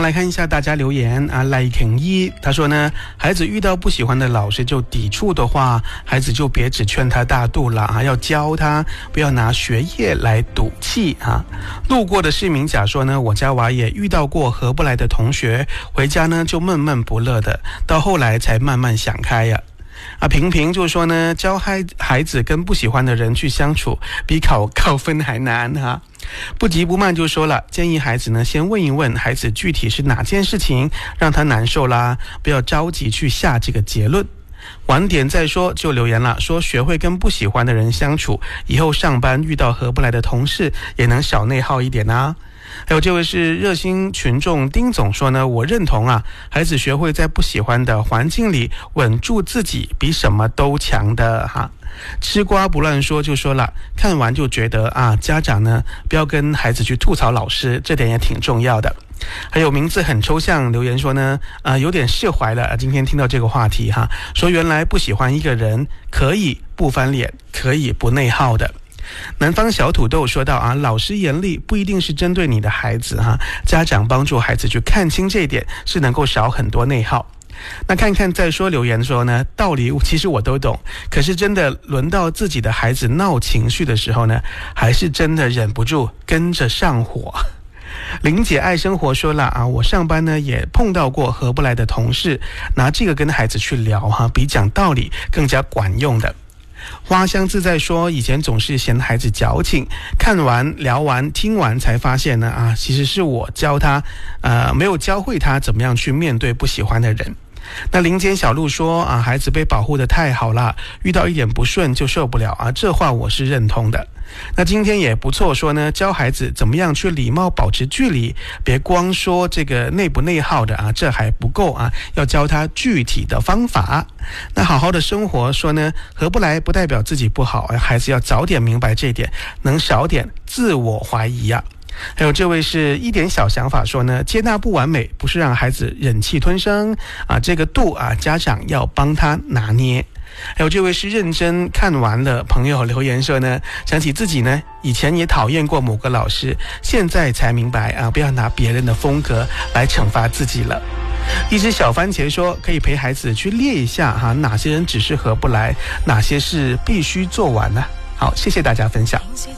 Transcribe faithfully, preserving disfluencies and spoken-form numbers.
来看一下大家留言啊，赖肯一他说呢，孩子遇到不喜欢的老师就抵触的话，孩子就别只劝他大度了啊，要教他不要拿学业来赌气啊。路过的市民甲说呢，我家娃也遇到过合不来的同学，回家呢就闷闷不乐的，到后来才慢慢想开呀。啊，平平就说呢，教孩孩子跟不喜欢的人去相处，比考高分还难哈。不急不慢就说了，建议孩子呢先问一问孩子具体是哪件事情让他难受啦，不要着急去下这个结论。晚点再说就留言了，说学会跟不喜欢的人相处，以后上班遇到合不来的同事也能少内耗一点啊。还有这位是热心群众丁总说呢，我认同啊，孩子学会在不喜欢的环境里稳住自己比什么都强的哈。吃瓜不乱说就说了，看完就觉得啊，家长呢不要跟孩子去吐槽老师，这点也挺重要的。还有名字很抽象留言说呢，呃，有点释怀了，今天听到这个话题哈，说原来不喜欢一个人可以不翻脸，可以不内耗的。南方小土豆说到啊，老师严厉不一定是针对你的孩子哈，家长帮助孩子去看清这一点，是能够少很多内耗。那看看再说留言说呢，道理其实我都懂，可是真的轮到自己的孩子闹情绪的时候呢，还是真的忍不住跟着上火。林姐爱生活说了啊，我上班呢也碰到过合不来的同事，拿这个跟孩子去聊哈，比讲道理更加管用的。花香自在说，以前总是嫌孩子矫情，看完聊完听完才发现呢啊，其实是我教他呃没有教会他怎么样去面对不喜欢的人。那林间小路说啊，孩子被保护得太好了，遇到一点不顺就受不了啊，这话我是认同的。那今天也不错说呢，教孩子怎么样去礼貌保持距离，别光说这个内不内耗的啊，这还不够啊，要教他具体的方法。那好好的生活说呢，合不来不代表自己不好，孩子要早点明白这一点，能少点自我怀疑啊。还有这位是一点小想法说呢，接纳不完美不是让孩子忍气吞声啊，这个度啊，家长要帮他拿捏。还有这位是认真看完了朋友留言说呢，想起自己呢以前也讨厌过某个老师，现在才明白啊，不要拿别人的风格来惩罚自己了。一只小番茄说，可以陪孩子去列一下哈，哪些人只是合不来，哪些是必须做完呢？好，谢谢大家分享。